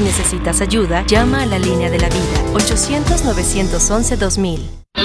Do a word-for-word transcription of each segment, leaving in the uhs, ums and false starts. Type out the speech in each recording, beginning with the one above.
Si necesitas ayuda, llama a la línea de la vida, ochocientos, novecientos once, dos mil.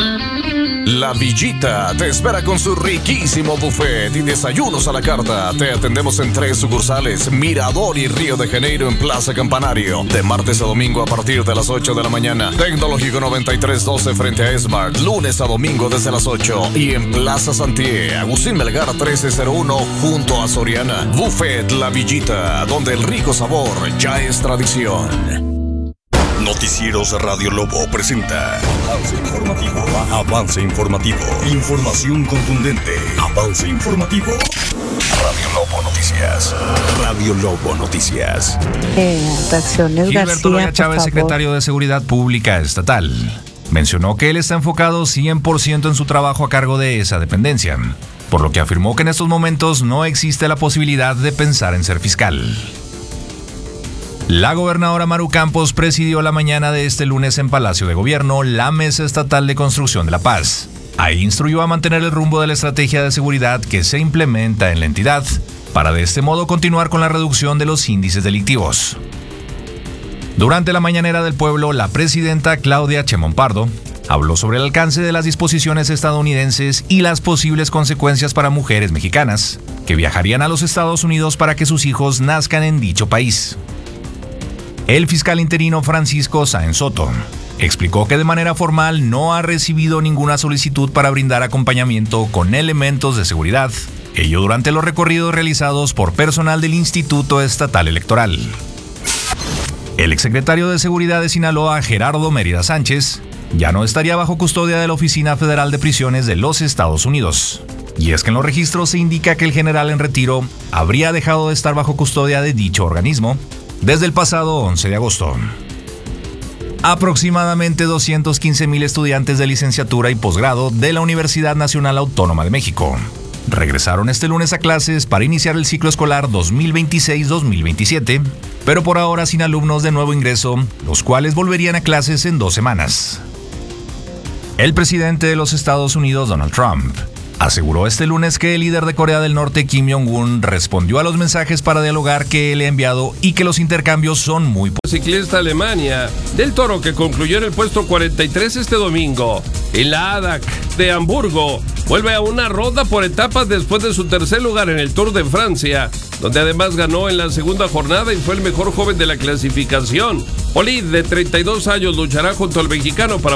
La Villita te espera con su riquísimo buffet y desayunos a la carta. Te atendemos en tres sucursales, Mirador y Río de Janeiro en Plaza Campanario. De martes a domingo a partir de las ocho de la mañana. Tecnológico noventa y tres doce frente a Esmart. Lunes a domingo desde las ocho. Y en Plaza Santié, Agustín Melgar trece cero uno junto a Soriana. Buffet La Villita, donde el rico sabor ya es tradición. Noticieros Radio Lobo presenta Avance Informativo. Avance Informativo. Información contundente. Avance Informativo. Radio Lobo Noticias. Radio Lobo Noticias. Eh, reacciones Gilberto Loya Chávez, secretario de Seguridad Pública Estatal, mencionó que él está enfocado cien por ciento en su trabajo a cargo de esa dependencia, por lo que afirmó que en estos momentos no existe la posibilidad de pensar en ser fiscal. La gobernadora Maru Campos presidió la mañana de este lunes en Palacio de Gobierno la Mesa Estatal de Construcción de la Paz. Ahí instruyó a mantener el rumbo de la estrategia de seguridad que se implementa en la entidad, para de este modo continuar con la reducción de los índices delictivos. Durante la mañanera del pueblo, la presidenta Claudia Sheinbaum Pardo habló sobre el alcance de las disposiciones estadounidenses y las posibles consecuencias para mujeres mexicanas que viajarían a los Estados Unidos para que sus hijos nazcan en dicho país. El fiscal interino Francisco Sáenz Soto explicó que de manera formal no ha recibido ninguna solicitud para brindar acompañamiento con elementos de seguridad, ello durante los recorridos realizados por personal del Instituto Estatal Electoral. El exsecretario de Seguridad de Sinaloa, Gerardo Mérida Sánchez, ya no estaría bajo custodia de la Oficina Federal de Prisiones de los Estados Unidos. Y es que en los registros se indica que el general en retiro habría dejado de estar bajo custodia de dicho organismo desde el pasado once de agosto. Aproximadamente doscientos quince mil estudiantes de licenciatura y posgrado de la Universidad Nacional Autónoma de México regresaron este lunes a clases para iniciar el ciclo escolar dos mil veintiséis dos mil veintisiete, pero por ahora sin alumnos de nuevo ingreso, los cuales volverían a clases en dos semanas. El presidente de los Estados Unidos, Donald Trump, aseguró este lunes que el líder de Corea del Norte, Kim Jong-un, respondió a los mensajes para dialogar que él ha enviado y que los intercambios son muy positivos. Ciclista Alemania, Del Toro, que concluyó en el puesto cuarenta y tres este domingo en la A D A C de Hamburgo, vuelve a una ronda por etapas después de su tercer lugar en el Tour de Francia, donde además ganó en la segunda jornada y fue el mejor joven de la clasificación. Olid, de treinta y dos años, luchará junto al mexicano para